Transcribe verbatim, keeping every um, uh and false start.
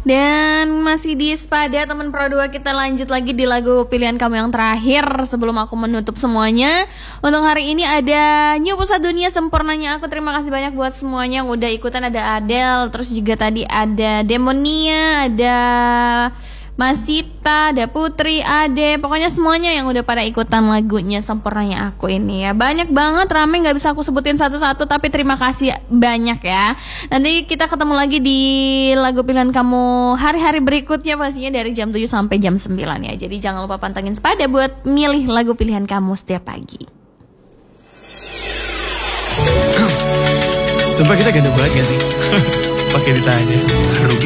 Dan masih di Spada teman Pro dua, kita lanjut lagi di lagu pilihan kamu yang terakhir sebelum aku menutup semuanya. Untuk hari ini ada New Pusat Dunia Sempurnanya Aku. Terima kasih banyak buat semuanya yang udah ikutan. Ada Adele, terus juga tadi ada Demonia, ada Masita, ada Putri, Ade, pokoknya semuanya yang udah pada ikutan lagunya Sempurnanya Aku ini ya. Banyak banget, rame, gak bisa aku sebutin satu-satu, tapi terima kasih banyak ya. Nanti kita ketemu lagi di lagu pilihan kamu hari-hari berikutnya, pastinya dari jam tujuh sampai jam sembilan ya. Jadi jangan lupa pantengin Spada buat milih lagu pilihan kamu setiap pagi. Sumpah kita ganteng banget gak sih? Pakai ditanya. Rugi